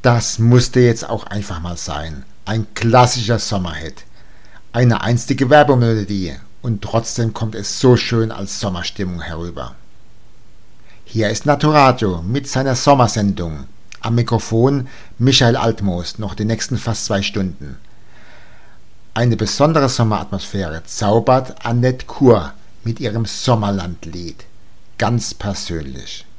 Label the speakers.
Speaker 1: Das musste jetzt auch einfach mal sein. Ein klassischer Sommerhit. Eine einstige Werbemelodie und trotzdem kommt es so schön als Sommerstimmung herüber. Hier ist Naturadio mit seiner Sommersendung. Am Mikrofon Michael Altmoos, noch die nächsten fast 2 Stunden. Eine besondere Sommeratmosphäre zaubert Annette Kur mit ihrem Sommerlandlied. Ganz persönlich.